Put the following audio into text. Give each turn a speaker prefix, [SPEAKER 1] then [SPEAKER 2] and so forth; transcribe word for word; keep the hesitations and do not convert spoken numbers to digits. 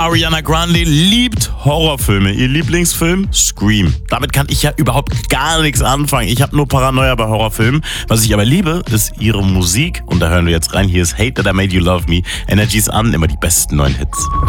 [SPEAKER 1] Ariana Grande liebt Horrorfilme. Ihr Lieblingsfilm? Scream. Damit kann ich ja überhaupt gar nichts anfangen. Ich habe nur Paranoia bei Horrorfilmen. Was ich aber liebe, ist ihre Musik. Und da hören wir jetzt rein. Hier ist Hate That I Made You Love Me. Energies an, immer die besten neuen Hits.